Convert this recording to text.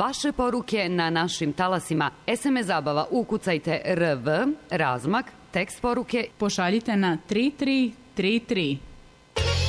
vaše poruke na našim talasima. SMS zabava ukucajte RV, razmak, tekst poruke pošaljite na 3333.